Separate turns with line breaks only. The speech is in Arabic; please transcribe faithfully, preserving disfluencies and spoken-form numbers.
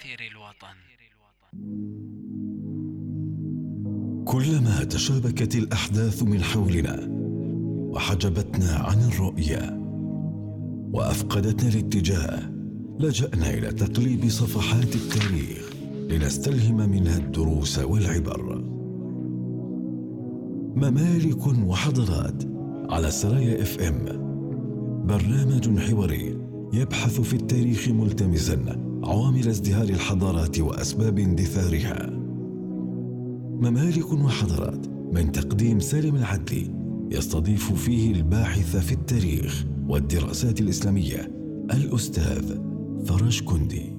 آخر الوطن.
كلما تشابكت الأحداث من حولنا وحجبتنا عن الرؤية وأفقدتنا الاتجاه، لجأنا إلى تقليب صفحات التاريخ لنستلهم منها الدروس والعبر. ممالك وحضارات على سرايا اف ام، برنامج حواري يبحث في التاريخ ملتمسا عوامل ازدهار الحضارات وأسباب اندثارها. ممالك وحضارات من تقديم سالم العدلي، يستضيف فيه الباحث في التاريخ والدراسات الإسلامية الأستاذ فرج كندي.